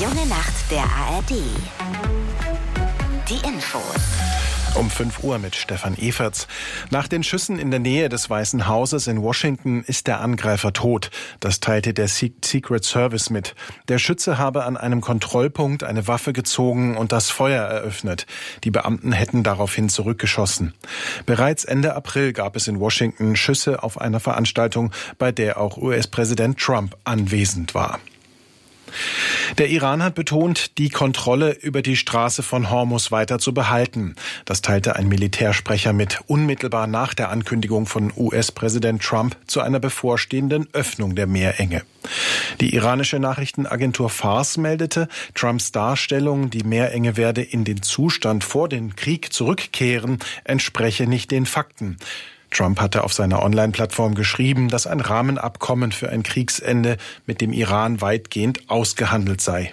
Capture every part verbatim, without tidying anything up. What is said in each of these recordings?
junge Nacht der A R D. Die Infos. Um fünf Uhr mit Stefan Eferts. Nach den Schüssen in der Nähe des Weißen Hauses in Washington ist der Angreifer tot. Das teilte der Secret Service mit. Der Schütze habe an einem Kontrollpunkt eine Waffe gezogen und das Feuer eröffnet. Die Beamten hätten daraufhin zurückgeschossen. Bereits Ende April gab es in Washington Schüsse auf einer Veranstaltung, bei der auch U S-Präsident Trump anwesend war. Der Iran hat betont, die Kontrolle über die Straße von Hormuz weiter zu behalten. Das teilte ein Militärsprecher mit, unmittelbar nach der Ankündigung von U S-Präsident Trump zu einer bevorstehenden Öffnung der Meerenge. Die iranische Nachrichtenagentur Fars meldete, Trumps Darstellung, die Meerenge werde in den Zustand vor dem Krieg zurückkehren, entspreche nicht den Fakten. Trump hatte auf seiner Online-Plattform geschrieben, dass ein Rahmenabkommen für ein Kriegsende mit dem Iran weitgehend ausgehandelt sei.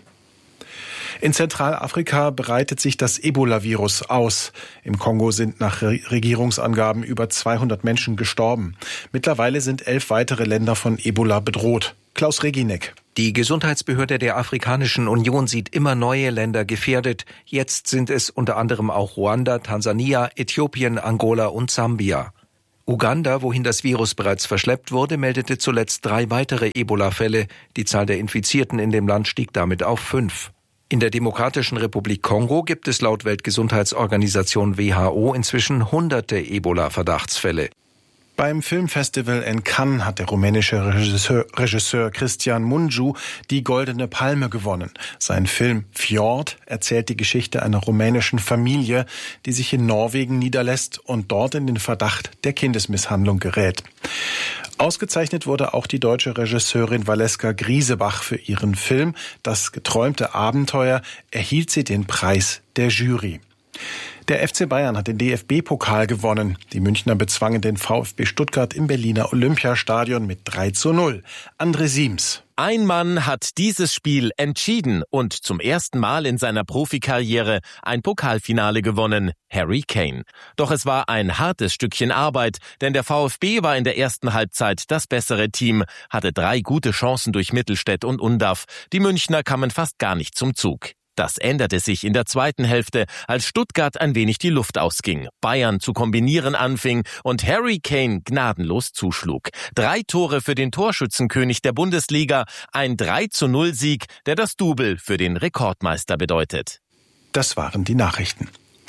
In Zentralafrika breitet sich das Ebola-Virus aus. Im Kongo sind nach Regierungsangaben über zweihundert Menschen gestorben. Mittlerweile sind elf weitere Länder von Ebola bedroht. Klaus Reginek. Die Gesundheitsbehörde der Afrikanischen Union sieht immer neue Länder gefährdet. Jetzt sind es unter anderem auch Ruanda, Tansania, Äthiopien, Angola und Sambia. Uganda, wohin das Virus bereits verschleppt wurde, meldete zuletzt drei weitere Ebola-Fälle. Die Zahl der Infizierten in dem Land stieg damit auf fünf. In der Demokratischen Republik Kongo gibt es laut Weltgesundheitsorganisation W H O inzwischen hunderte Ebola-Verdachtsfälle. Beim Filmfestival in Cannes hat der rumänische Regisseur, Regisseur Cristian Mungiu die Goldene Palme gewonnen. Sein Film Fjord erzählt die Geschichte einer rumänischen Familie, die sich in Norwegen niederlässt und dort in den Verdacht der Kindesmisshandlung gerät. Ausgezeichnet wurde auch die deutsche Regisseurin Valeska Griesebach für ihren Film Das geträumte Abenteuer, erhielt sie den Preis der Jury. Der F C Bayern hat den D F B-Pokal gewonnen. Die Münchner bezwangen den VfB Stuttgart im Berliner Olympiastadion mit drei zu null. André Siems. Ein Mann hat dieses Spiel entschieden und zum ersten Mal in seiner Profikarriere ein Pokalfinale gewonnen, Harry Kane. Doch es war ein hartes Stückchen Arbeit, denn der VfB war in der ersten Halbzeit das bessere Team, hatte drei gute Chancen durch Mittelstädt und Undav. Die Münchner kamen fast gar nicht zum Zug. Das änderte sich in der zweiten Hälfte, als Stuttgart ein wenig die Luft ausging, Bayern zu kombinieren anfing und Harry Kane gnadenlos zuschlug. Drei Tore für den Torschützenkönig der Bundesliga, ein drei zu null Sieg, der das Double für den Rekordmeister bedeutet. Das waren die Nachrichten.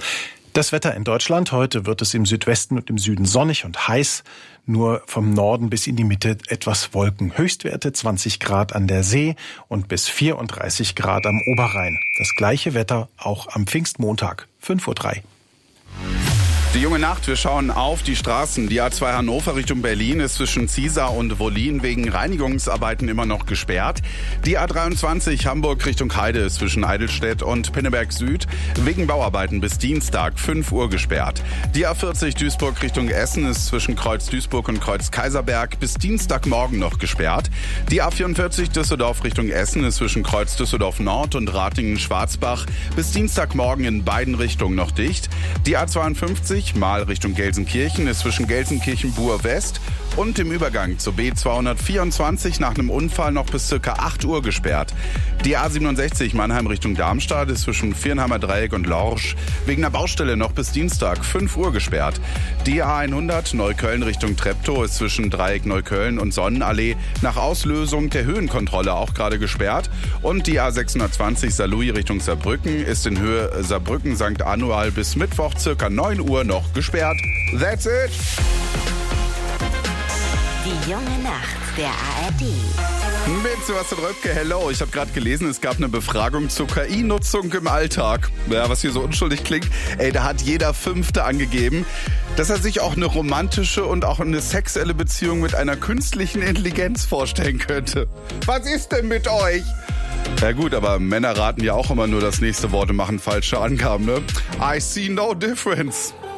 Das Wetter in Deutschland. Heute wird es im Südwesten und im Süden sonnig und heiß. Nur vom Norden bis in die Mitte etwas Wolken. Höchstwerte zwanzig Grad an der See und bis vierunddreißig Grad am Oberrhein. Das gleiche Wetter auch am Pfingstmontag, fünf Uhr drei. Die junge Nacht, wir schauen auf die Straßen. Die A zwei Hannover Richtung Berlin ist zwischen Ziesar und Wollin wegen Reinigungsarbeiten immer noch gesperrt. Die A dreiundzwanzig Hamburg Richtung Heide ist zwischen Eidelstedt und Pinneberg Süd wegen Bauarbeiten bis Dienstag fünf Uhr gesperrt. Die A vierzig Duisburg Richtung Essen ist zwischen Kreuz Duisburg und Kreuz Kaiserberg bis Dienstagmorgen noch gesperrt. Die A vierundvierzig Düsseldorf Richtung Essen ist zwischen Kreuz Düsseldorf Nord und Ratingen-Schwarzbach bis Dienstagmorgen in beiden Richtungen noch dicht. Die A zweiundfünfzig mal Richtung Gelsenkirchen ist zwischen Gelsenkirchen-Buhr West und im Übergang zur B zweihundertvierundzwanzig nach einem Unfall noch bis circa acht Uhr gesperrt. Die A siebenundsechzig Mannheim Richtung Darmstadt ist zwischen Viernheimer Dreieck und Lorsch wegen einer Baustelle noch bis Dienstag fünf Uhr gesperrt. Die A hundert Neukölln Richtung Treptow ist zwischen Dreieck Neukölln und Sonnenallee nach Auslösung der Höhenkontrolle auch gerade gesperrt. Und die A sechshundertzwanzig Saarlouis Richtung Saarbrücken ist in Höhe Saarbrücken-Sankt Anual bis Mittwoch circa neun Uhr noch gesperrt. That's it! Die junge Nacht der A R D. Mit Sebastian Röpke, hello. Ich habe gerade gelesen, es gab eine Befragung zur K I-Nutzung im Alltag. Ja, was hier so unschuldig klingt. Ey, da hat jeder Fünfte angegeben, dass er sich auch eine romantische und auch eine sexuelle Beziehung mit einer künstlichen Intelligenz vorstellen könnte. Was ist denn mit euch? Ja gut, aber Männer raten ja auch immer nur das nächste Wort und machen falsche Angaben, ne? I see no difference.